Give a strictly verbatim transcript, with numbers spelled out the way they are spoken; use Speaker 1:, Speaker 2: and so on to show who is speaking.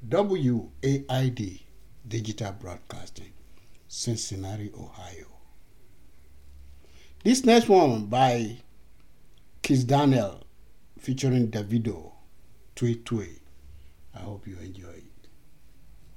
Speaker 1: W A I D Digital Broadcasting, Cincinnati, Ohio. This next one by Kiss Daniel featuring Davido, Tui Tui. I hope you enjoy it.